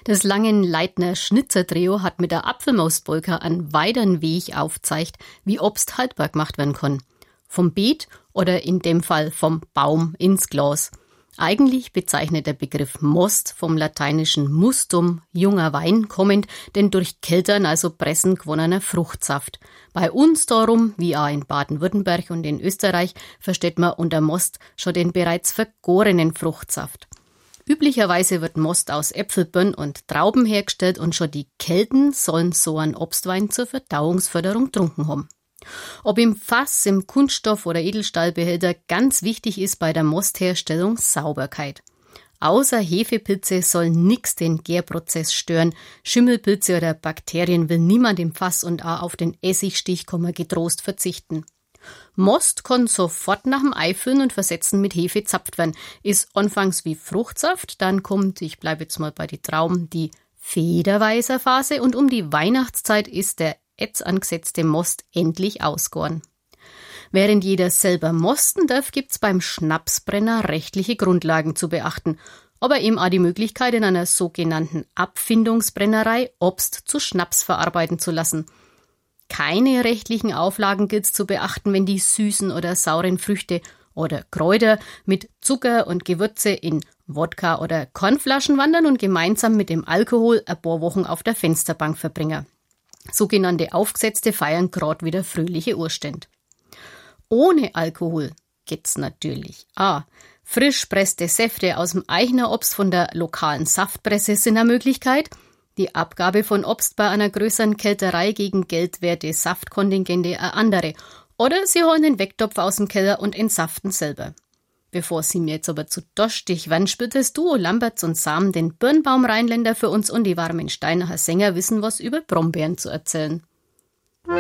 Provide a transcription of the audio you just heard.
Das Langenleitner-Schnitzer-Trio hat mit der Apfelmostbolka einen weiteren Weg aufgezeigt, wie Obst haltbar gemacht werden kann. Vom Beet oder in dem Fall vom Baum ins Glas. Eigentlich bezeichnet der Begriff Most vom lateinischen mustum, junger Wein, kommend, denn durch Keltern, also Pressen, gewonnener Fruchtsaft. Bei uns darum, wie auch in Baden-Württemberg und in Österreich, versteht man unter Most schon den bereits vergorenen Fruchtsaft. Üblicherweise wird Most aus Äpfelbirnen und Trauben hergestellt und schon die Kelten sollen so einen Obstwein zur Verdauungsförderung trunken haben. Ob im Fass, im Kunststoff- oder Edelstahlbehälter, ganz wichtig ist bei der Mostherstellung Sauberkeit. Außer Hefepilze soll nix den Gärprozess stören. Schimmelpilze oder Bakterien will niemand im Fass und auch auf den Essigstich kann man getrost verzichten. Most kann sofort nach dem Einfüllen und Versetzen mit Hefe zapft werden. Ist anfangs wie Fruchtsaft, dann kommt, ich bleibe jetzt mal bei die Trauben, die Federweißerphase und um die Weihnachtszeit ist der jetzt angesetzte Most endlich ausgoren. Während jeder selber mosten darf, gibt's beim Schnapsbrenner rechtliche Grundlagen zu beachten, aber eben auch die Möglichkeit, in einer sogenannten Abfindungsbrennerei Obst zu Schnaps verarbeiten zu lassen. Keine rechtlichen Auflagen gilt's zu beachten, wenn die süßen oder sauren Früchte oder Kräuter mit Zucker und Gewürze in Wodka oder Kornflaschen wandern und gemeinsam mit dem Alkohol ein paar Wochen auf der Fensterbank verbringen. Sogenannte Aufgesetzte feiern grad wieder fröhliche Urstände. Ohne Alkohol geht's natürlich. Frisch presste Säfte aus dem Eichner Obst von der lokalen Saftpresse sind eine Möglichkeit. Die Abgabe von Obst bei einer größeren Kälterei gegen geldwerte Saftkontingente eine andere. Oder Sie holen den Wecktopf aus dem Keller und entsaften selber. Bevor Sie mir jetzt aber zu dorstig werden, spürt das Duo Lamberts und Sam den Birnbaum Rheinländer für uns und die warmen Steinacher Sänger wissen was über Brombeeren zu erzählen.